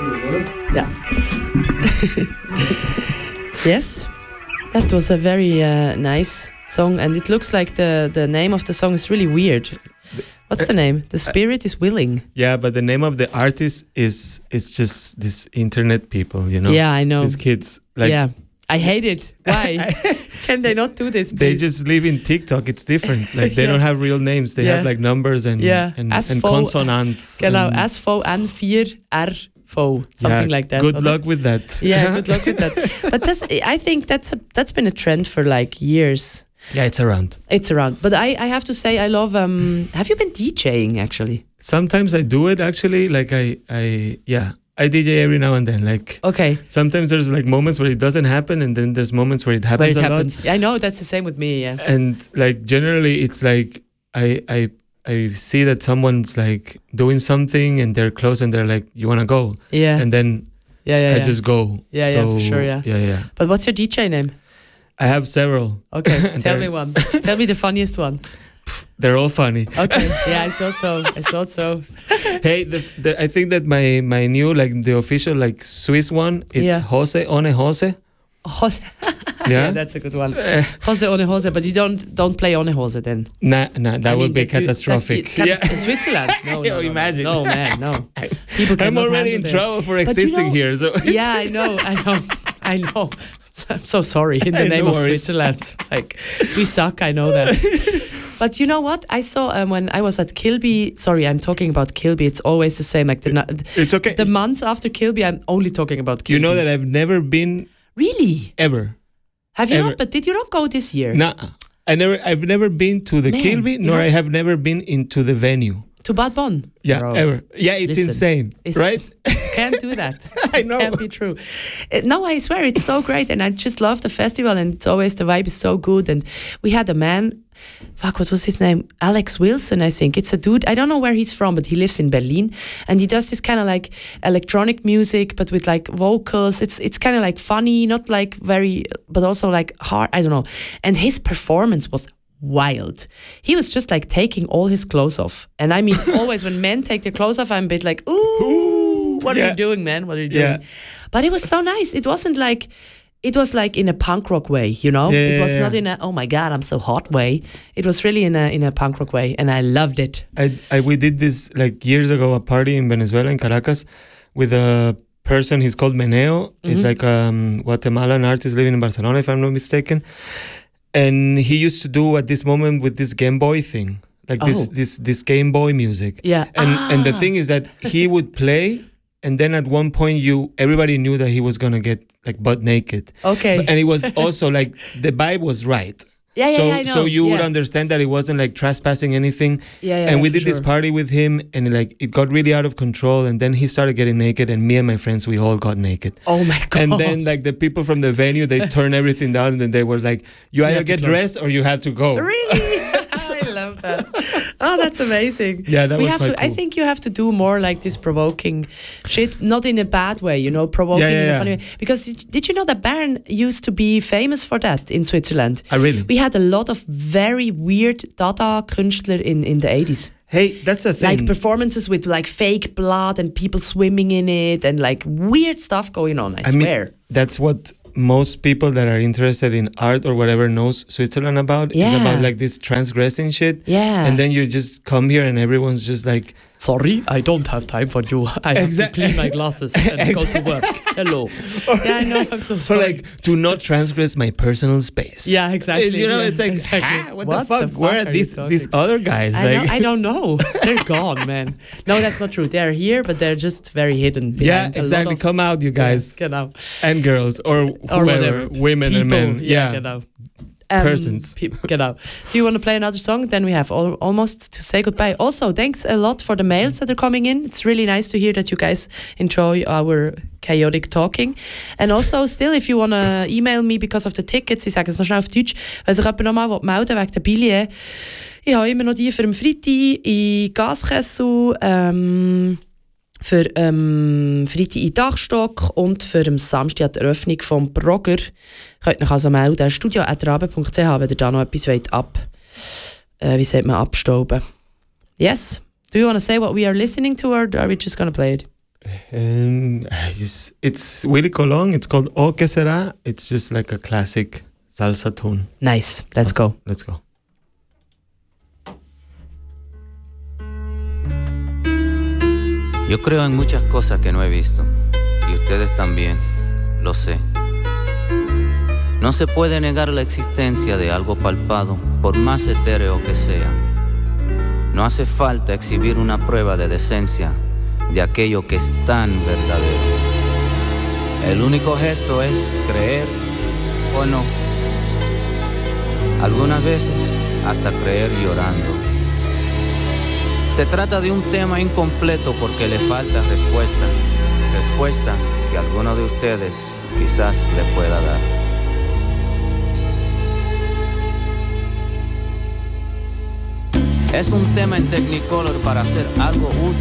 Yeah. Yes, that was a very nice song, and it looks like the name of the song is really weird. What's the name? The Spirit is Willing. Yeah, but the name of the artist it's just these internet people, you know. Yeah, I know. These kids, like. Yeah, I hate it. Why? Can they not do this, please? They just live in TikTok. It's different. Like they don't have real names. They have like numbers and consonants. Genau, SV N4 RV, something like that. Good luck with that. Yeah, good luck with that. But I think that's been a trend for like years. Yeah, it's around. But I have to say I love. Have you been DJing actually? Sometimes I do it actually. Like I DJ every now and then. Like okay. Sometimes there's like moments where it doesn't happen, and then there's moments where it happens a lot. I know that's the same with me. Yeah. And like generally, it's like I see that someone's like doing something, and they're close, and they're like, "You wanna go?" Yeah. And then I just go. Yeah, so, for sure. Yeah. Yeah. But what's your DJ name? I have several. Okay, tell me one. Tell me the funniest one. They're all funny. Okay, yeah, I thought so. Hey, I think that my new, like the official like Swiss one, it's Jose One Jose. Jose. Yeah, that's a good one. Jose One Jose, but you don't play One Jose then. Nah, that would be catastrophic. In Switzerland? No, imagine. No, man, no. I'm already in trouble for existing here. So yeah, I know. I'm so sorry in the name of Switzerland. Like, we suck, I know that. But you know what? I saw when I was at Kilby. Sorry, I'm talking about Kilby. It's always the same. Like it's okay. The months after Kilby, I'm only talking about Kilby. You know that I've never been. Really? Ever. Have you not? But did you not go this year? Nah, I've never been to the Kilby, nor I have never been into the venue. To Bad Bon? Yeah, bro. Ever. Yeah, it's insane, right? Can't do that. I know. It can't be true. No, I swear, it's so great. And I just love the festival. And it's always, the vibe is so good. And we had a man, what was his name? Alex Wilson, I think. It's a dude, I don't know where he's from, but he lives in Berlin. And he does this kind of like electronic music, but with like vocals. It's kind of like funny, not like very, but also like hard. I don't know. And his performance was wild. He was just like taking all his clothes off. And I mean, always when men take their clothes off, I'm a bit like, ooh, what are you doing, man? What are you doing? Yeah. But it was so nice. It wasn't like, it was like in a punk rock way, you know? It was not in a, oh my God, I'm so hot way. It was really in a punk rock way. And I loved it. We did this like years ago, a party in Venezuela, in Caracas, with a person, he's called Meneo. Mm-hmm. He's like a Guatemalan artist living in Barcelona, if I'm not mistaken. And he used to do at this moment with this Game Boy thing, like this Game Boy music. Yeah. And the thing is that he would play, and then at one point everybody knew that he was gonna get like butt naked. Okay. And it was also like the vibe was right. Yeah, I know. So you would understand that it wasn't like trespassing anything. And we did this party with him, and like it got really out of control. And then he started getting naked, and me and my friends, we all got naked. Oh my God! And then like the people from the venue, they turned everything down, and then they were like, "You either get dressed or you have to go." Really? I love that. Oh, that's amazing. Yeah, that was quite cool. I think you have to do more like this provoking shit, not in a bad way, you know, provoking in a funny way. Because did you know that Bern used to be famous for that in Switzerland? Oh, really? We had a lot of very weird Dada Künstler in the 80s. Hey, that's a thing. Like performances with like fake blood and people swimming in it and like weird stuff going on, I swear. Mean, that's what most people that are interested in art or whatever knows Switzerland about. Is about like this transgressing shit. Yeah. And then you just come here and everyone's just like, sorry, I don't have time for you. I have to clean my glasses and go to work. Hello. Yeah, I know, I'm so sorry. So like, do not transgress my personal space. Yeah, exactly. You know, it's like, what the fuck? Where are these other guys? I don't know. They're gone, man. No, that's not true. They're here, but they're just very hidden. Yeah, exactly. Come out, you guys. Genau. And girls, or whoever, women and men. Yeah. Genau. Persons. Genau. Do you want to play another song? Then we have almost to say goodbye. Also, thanks a lot for the mails that are coming in. It's really nice to hear that you guys enjoy our chaotic talking. And also, still, if you want to email me because of the tickets, ich sage es noch schnell auf Deutsch, weil sich jemand nochmal melden wegen der Billett. Ich habe immer noch die für den Freitag in Gaskessel, für Freitag in Dachstock und für den Samstag die Eröffnung vom Brogger. Könnt ihr euch also melden. studio@rabe.ch, wenn ihr da noch etwas abstauben. Yes. Do you want to say what we are listening to, or are we just going to play it? It's Willy Colón. It's called O Que Será. It's just like a classic salsa tune. Nice. Let's go. Let's go. Yo creo en muchas cosas que no he visto, y ustedes también, lo sé. No se puede negar la existencia de algo palpado, por más etéreo que sea. No hace falta exhibir una prueba de decencia de aquello que es tan verdadero. El único gesto es creer o no. Algunas veces hasta creer llorando. Se trata de un tema incompleto porque le falta respuesta. Respuesta que alguno de ustedes quizás le pueda dar. Es un tema en Technicolor para hacer algo útil